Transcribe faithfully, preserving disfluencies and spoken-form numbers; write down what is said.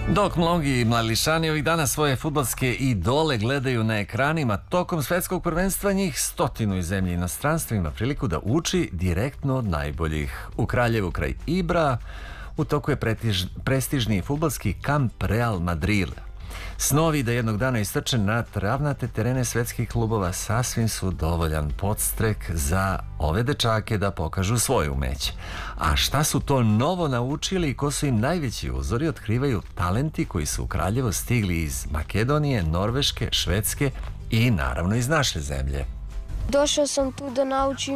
Dok mnogi mladišani ovih dana svoje fudbalske idole gledaju na ekranima, tokom svetskog prvenstva njih stotinu iz zemlje i inostranstva ima priliku da uči direktno od najboljih. U Kraljevu kraj Ibra u toku je pretiž, prestižni fudbalski kamp Real Madrid. Snovi da jednog dana istrče na travnate terene svetskih klubova sasvim su dovoljan podstrek za ove dečake da pokažu svoje umeće. A šta su to novo naučili i ko su im najveći uzori, otkrivaju talenti koji su u Kraljevo stigli iz Makedonije, Norveške, Švedske i naravno iz naše zemlje. Došao sam tu da naučim